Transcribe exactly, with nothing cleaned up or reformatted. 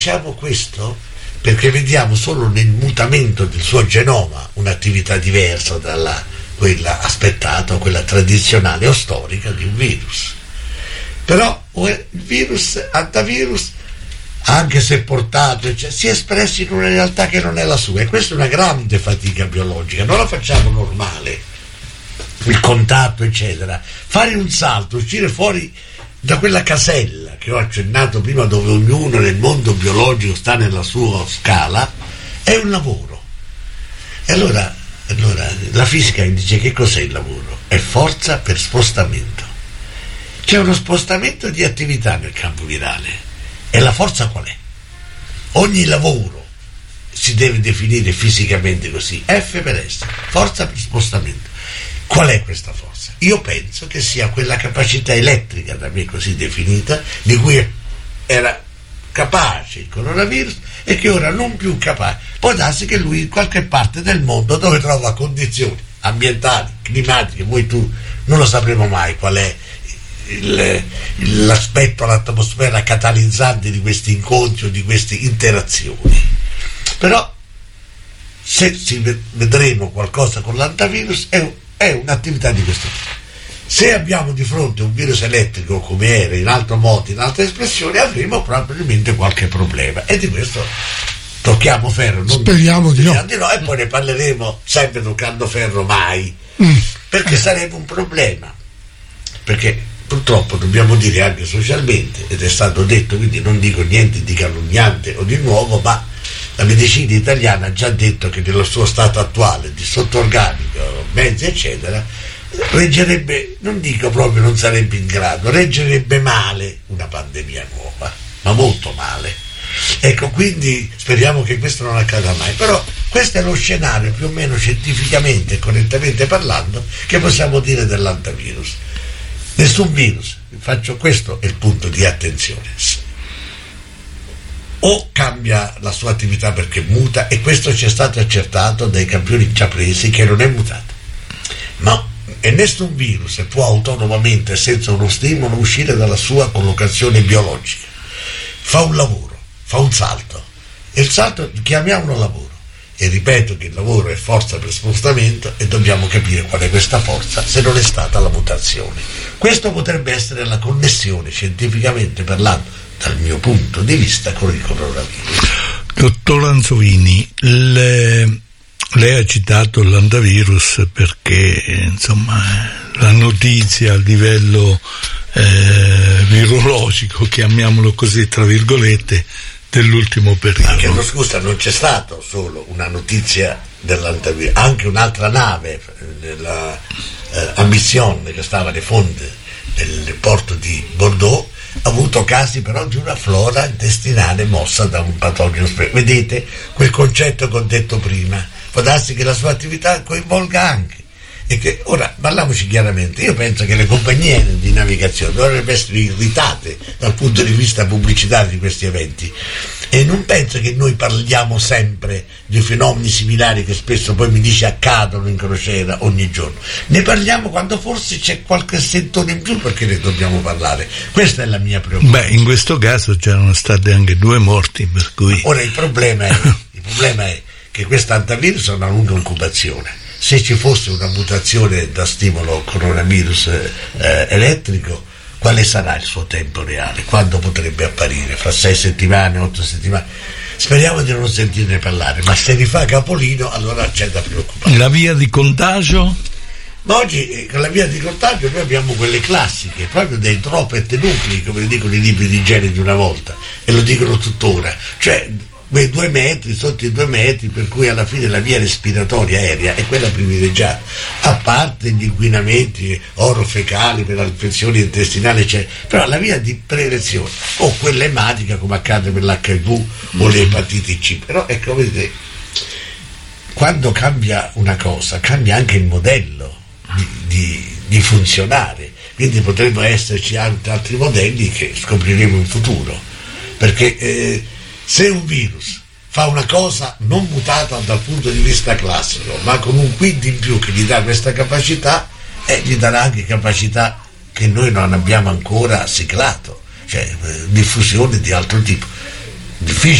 Facciamo questo perché vediamo solo nel mutamento del suo genoma un'attività diversa dalla quella aspettata o quella tradizionale o storica di un virus. Però il virus, antivirus, anche se portato, cioè, si è espresso in una realtà che non è la sua, e questa è una grande fatica biologica. Non la facciamo normale, il contatto eccetera, fare un salto, uscire fuori da quella casella che ho accennato prima, dove ognuno nel mondo biologico sta nella sua scala, è un lavoro. E allora, allora la fisica dice: che cos'è il lavoro? È forza per spostamento. C'è uno spostamento di attività nel campo virale, e la forza qual è? Ogni lavoro si deve definire fisicamente così, F per S, forza per spostamento. Qual è questa forza? Io penso che sia quella capacità elettrica, da me così definita, di cui era capace il coronavirus e che ora non più capace. Può darsi che lui in qualche parte del mondo dove trova condizioni ambientali, climatiche, voi tu non lo sapremo mai qual è il, l'aspetto, l'atmosfera catalizzante di questi incontri o di queste interazioni. Però se ci vedremo qualcosa con l'antivirus è un è un'attività di questo tipo. Se abbiamo di fronte un virus elettrico come era, in altro modo, in altre espressioni, avremo probabilmente qualche problema, e di questo tocchiamo ferro. Non speriamo di no. di no. E poi ne parleremo sempre toccando ferro mai, mm. perché sarebbe un problema, perché purtroppo dobbiamo dire anche socialmente, ed è stato detto, quindi non dico niente di calunniante o di nuovo, ma la medicina italiana ha già detto che nello suo stato attuale di sottorganico, mezzi eccetera, reggerebbe, non dico proprio non sarebbe in grado, reggerebbe male una pandemia nuova, ma molto male. Ecco, quindi speriamo che questo non accada mai. Però questo è lo scenario più o meno scientificamente e correttamente parlando che possiamo dire dell'antivirus. Nessun virus, faccio questo è il punto di attenzione, o cambia la sua attività perché muta, e questo ci è stato accertato dai campioni già presi che non è mutato, ma e nessun virus può autonomamente, senza uno stimolo, uscire dalla sua collocazione biologica. Fa un lavoro, fa un salto, e il salto chiamiamolo lavoro, e ripeto che il lavoro è forza per spostamento, e dobbiamo capire qual è questa forza se non è stata la mutazione. Questo potrebbe essere la connessione, scientificamente parlando, dal mio punto di vista, con il coronavirus. Dottor Anzovini, le, lei ha citato l'antivirus perché insomma la notizia a livello eh, virologico, chiamiamolo così tra virgolette, dell'ultimo periodo. Ma chiedo scusa, non c'è stato solo una notizia dell'antivirus, anche un'altra nave, la eh, Ambition, che stava alle fonde del porto di Bordeaux, ha avuto casi però di una flora intestinale mossa da un patogeno. Vedete quel concetto che ho detto prima, può darsi che la sua attività coinvolga anche, e che ora parliamoci chiaramente, io penso che le compagnie di navigazione dovrebbero essere irritate dal punto di vista pubblicitario di questi eventi, e non penso che noi parliamo sempre di fenomeni similari che spesso poi mi dice accadono in crociera ogni giorno. Ne parliamo quando forse c'è qualche sentore in più, perché ne dobbiamo parlare. Questa è la mia preoccupazione. Beh, in questo caso c'erano state anche due morti, per cui ora il problema è, il problema è che questo antivirus ha una lunga incubazione. Se ci fosse una mutazione da stimolo coronavirus eh, elettrico, quale sarà il suo tempo reale? Quando potrebbe apparire? Fra sei settimane, otto settimane? Speriamo di non sentirne parlare, ma se rifà capolino allora c'è da preoccuparsi. La via di contagio? Ma oggi eh, con la via di contagio noi abbiamo quelle classiche, proprio dei droplet nuclei, come dicono i libri di igiene di una volta, e lo dicono tuttora, cioè quei due metri, sotto i due metri, per cui alla fine la via respiratoria aerea è quella privilegiata, a parte gli inquinamenti orofecali per le infezioni intestinali eccetera, però la via di prevenzione, o quella ematica come accade per l'H I V o le epatiti C. Però ecco, vedete, quando cambia una cosa cambia anche il modello di, di, di funzionare, quindi potrebbero esserci altri modelli che scopriremo in futuro, perché eh, se un virus fa una cosa non mutata dal punto di vista classico, ma con un quid in più che gli dà questa capacità, eh, gli darà anche capacità che noi non abbiamo ancora siglato, cioè eh, diffusione di altro tipo. difficile